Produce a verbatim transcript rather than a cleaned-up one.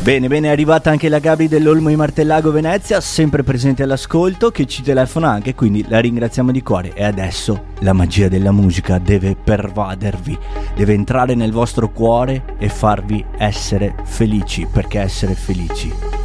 Bene, bene, è arrivata anche la Gabri dell'Olmo di Martellago Venezia, sempre presente all'ascolto, che ci telefona anche, quindi la ringraziamo di cuore. E adesso la magia della musica deve pervadervi, deve entrare nel vostro cuore e farvi essere felici, perché essere felici